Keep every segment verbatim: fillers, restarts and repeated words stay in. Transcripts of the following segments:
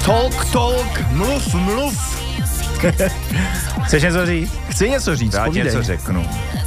Talk, talk, mluv, mluv. Chceš něco říct? Chci něco říct, Já ti povídej. něco řeknu.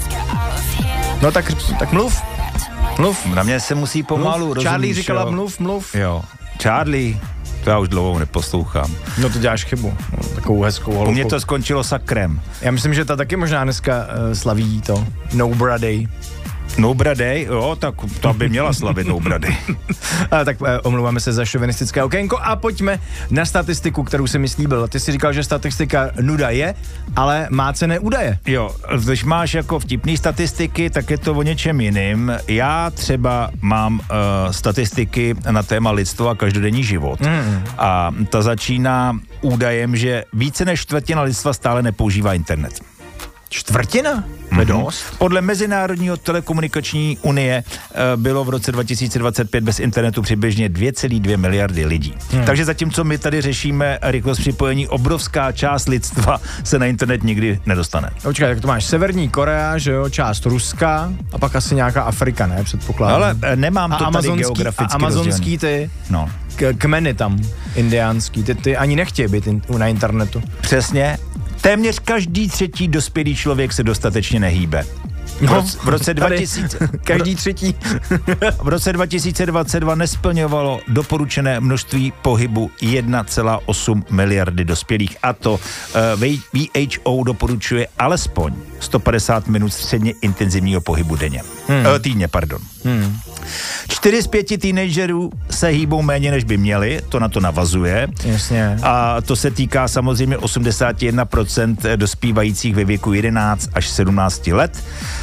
No tak, tak mluv. Mluv. Na mě se musí pomalu, mluv. rozumíš, Charlie říkala jo? mluv, mluv. Jo. Charlie, to já už dlouho neposlouchám. No to děláš chybu. No, takovou hezkou holku. U mě to skončilo sakrem. Já myslím, že ta taky možná dneska uh, slaví to No Bra Day. No Bra Day, jo, tak to by měla slavit No Bra Day. A, tak uh, omlouváme se za šovinistické okénko a pojďme na statistiku, kterou si mi slíbil. Ty jsi říkal, že statistika nuda je, ale má cenné údaje. Jo, když máš jako vtipný statistiky, tak je to o něčem jiným. Já třeba mám uh, statistiky na téma lidstvo a každodenní život. Mm. A ta začíná údajem, že více než čtvrtina lidstva stále nepoužívá internet. Čtvrtina? To je dost. Podle Mezinárodního telekomunikační unie e, bylo v roce dva tisíce dvacet pět bez internetu přibližně dvě celé dvě miliardy lidí. Hmm. Takže zatímco my tady řešíme rychlost připojení, obrovská část lidstva se na internet nikdy nedostane. Počkej, tak to máš Severní Korea, že jo, část Ruska a pak asi nějaká Afrika, ne, předpokládám. Ale e, nemám a to tady geograficky a amazonský ty no. k- kmeny tam, indiánský, ty, ty ani nechtějí být in, na internetu. Přesně. Téměř každý třetí dospělý člověk se dostatečně nehýbe. V roce, v roce dva tisíce Každý třetí. V roce dva tisíce dvacet dva nesplňovalo doporučené množství pohybu jedna celá osm miliardy dospělých. A to uh, V H O doporučuje alespoň sto padesát minut středně intenzivního pohybu denně. Hmm. Uh, týdně, pardon. Hmm. Čtyři z pěti teenagerů se hýbou méně, než by měli, to na to navazuje. Jasně. A to se týká samozřejmě osmdesát jedna procent dospívajících ve věku jedenáct až sedmnáct let.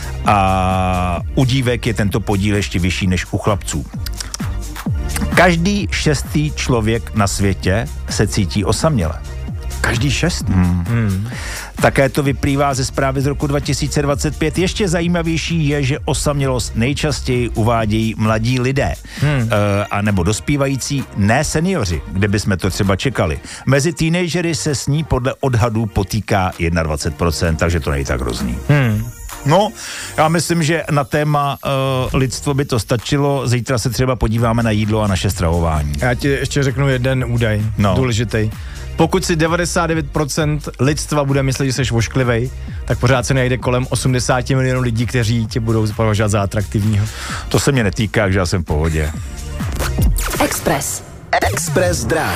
A u dívek je tento podíl ještě vyšší než u chlapců. Každý šestý člověk na světě se cítí osaměle. Každý šest? Hmm. Hmm. Také to vyplývá ze zprávy z roku dva tisíce dvacet pět. Ještě zajímavější je, že osamělost nejčastěji uvádějí mladí lidé, hmm. e, a nebo dospívající, ne seniori, kde bychom to třeba čekali. Mezi teenagery se s ní podle odhadů potýká dvacet jedna procent, takže to není tak hrozný. Hmm. No, já myslím, že na téma uh, lidstvo by to stačilo. Zítra se třeba podíváme na jídlo a naše stravování. Já ti ještě řeknu jeden údaj, no. důležitý. Pokud si devadesát devět procent lidstva bude myslet, že jsi vošklivej, tak pořád se najde kolem osmdesát milionů lidí, kteří tě budou považovat za atraktivního. To se mě netýká, že já jsem v pohodě. Express. Express Drive.